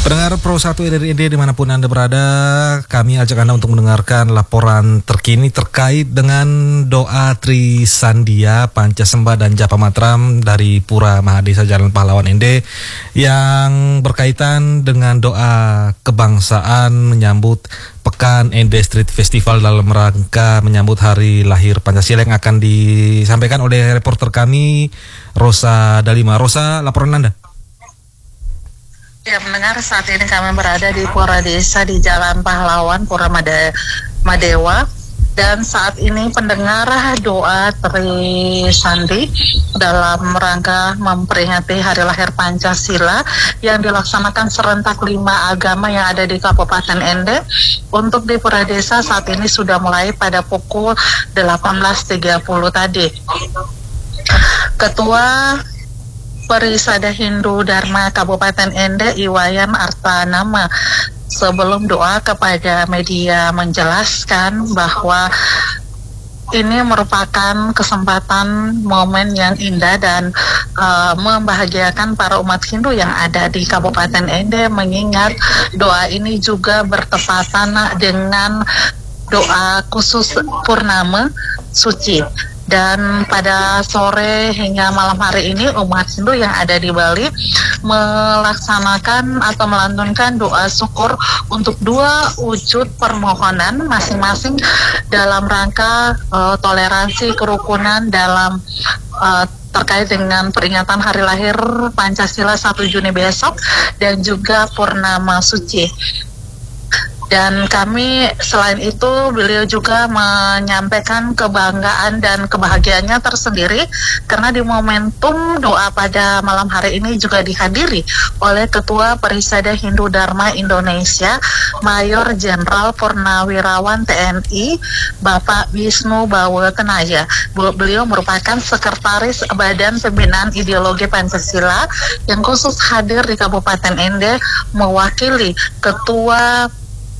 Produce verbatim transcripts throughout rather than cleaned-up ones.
Pendengar Pro satu R R I D dimanapun Anda berada, kami ajak Anda untuk mendengarkan laporan terkini terkait dengan doa Tri Sandia, Panca Sembah dan Japa Matram dari Pura Mahadesa Jalan Pahlawan N D yang berkaitan dengan doa kebangsaan menyambut Pekan N D Street Festival dalam rangka menyambut hari lahir Pancasila yang akan disampaikan oleh reporter kami Rosa Dalima. Rosa, laporan Anda. Ya, mendengar saat ini kami berada di Pura Desa di Jalan Pahlawan, Pura Made Madewa. Dan saat ini pendengar doa Tri Sandi dalam rangka memperingati hari lahir Pancasila yang dilaksanakan serentak lima agama yang ada di Kabupaten N D. Untuk di Pura Desa saat ini sudah mulai pada pukul delapan belas tiga puluh tadi. Ketua Perisada Hindu Dharma Kabupaten N D Iwayan Artanama sebelum doa kepada media menjelaskan bahwa ini merupakan kesempatan momen yang indah dan uh, membahagiakan para umat Hindu yang ada di Kabupaten N D, mengingat doa ini juga bertepatan dengan doa khusus purnama suci. Dan pada sore hingga malam hari ini umat Hindu yang ada di Bali melaksanakan atau melantunkan doa syukur untuk dua wujud permohonan masing-masing dalam rangka uh, toleransi kerukunan dalam uh, terkait dengan peringatan hari lahir Pancasila satu Juni besok dan juga purnama suci. Dan kami selain itu beliau juga menyampaikan kebanggaan dan kebahagiaannya tersendiri karena di momentum doa pada malam hari ini juga dihadiri oleh Ketua Perisada Hindu Dharma Indonesia Mayor Jenderal Purnawirawan T N I Bapak Wisnu Bawekenaya. Beliau merupakan Sekretaris Badan Pembinaan Ideologi Pancasila yang khusus hadir di Kabupaten N D mewakili Ketua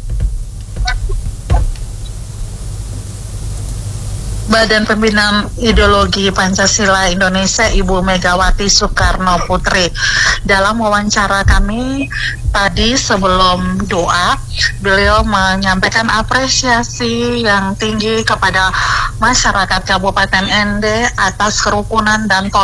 Badan Pembinaan Ideologi Pancasila Indonesia Ibu Megawati Soekarno Putri. Dalam wawancara kami tadi sebelum doa, beliau menyampaikan apresiasi yang tinggi kepada masyarakat Kabupaten N D atas kerukunan dan